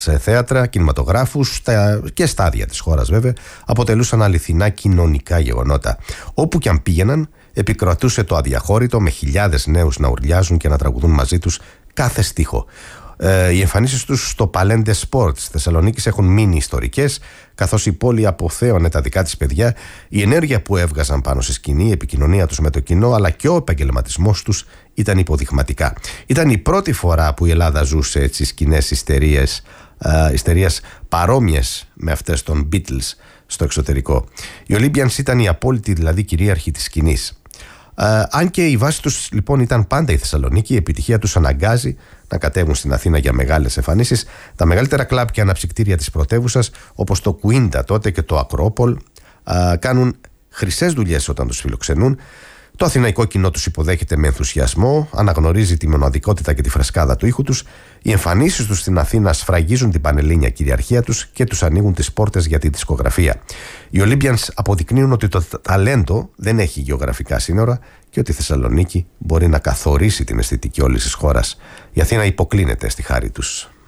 σε θέατρα, κινηματογράφους και στάδια της χώρας βέβαια αποτελούσαν αληθινά κοινωνικά γεγονότα. Όπου κι αν πήγαιναν, επικρατούσε το αδιαχώρητο, με χιλιάδες νέους να ουρλιάζουν και να τραγουδούν μαζί τους κάθε στίχο. Οι εμφανίσεις τους στο Παλέντε Σπορτ της Θεσσαλονίκης έχουν μείνει ιστορικές, καθώς η πόλη αποθέωνε τα δικά της παιδιά. Η ενέργεια που έβγαζαν πάνω στη σκηνή, η επικοινωνία τους με το κοινό, αλλά και ο επαγγελματισμός τους ήταν υποδειγματικά. Ήταν η πρώτη φορά που η Ελλάδα ζούσε έτσι σκηνές ιστερίας παρόμοιες με αυτές των Beatles στο εξωτερικό. Οι Olympians ήταν η απόλυτη δηλαδή κυρίαρχη της σκηνής. Αν και η βάση τους λοιπόν ήταν πάντα η Θεσσαλονίκη, η επιτυχία τους αναγκάζει να κατέβουν στην Αθήνα για μεγάλες εμφανίσεις. Τα μεγαλύτερα κλαμπ και αναψυκτήρια της πρωτεύουσας, όπως το Κουίντα τότε και το Ακρόπολ, κάνουν χρυσές δουλειές όταν τους φιλοξενούν. Το αθηναϊκό κοινό τους υποδέχεται με ενθουσιασμό, αναγνωρίζει τη μοναδικότητα και τη φρεσκάδα του ήχου τους. Οι εμφανίσεις τους στην Αθήνα σφραγίζουν την πανελλήνια κυριαρχία τους και τους ανοίγουν τις πόρτες για τη δισκογραφία. Οι Olympians αποδεικνύουν ότι το ταλέντο δεν έχει γεωγραφικά σύνορα και ότι η Θεσσαλονίκη μπορεί να καθορίσει την αισθητική όλης της χώρας. Η Αθήνα υποκλίνεται στη χάρη τους.